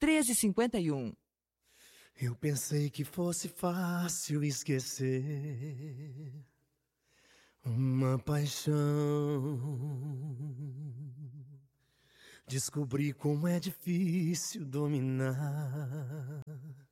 13h51. Eu pensei que fosse fácil esquecer uma paixão. Descobri como é difícil dominar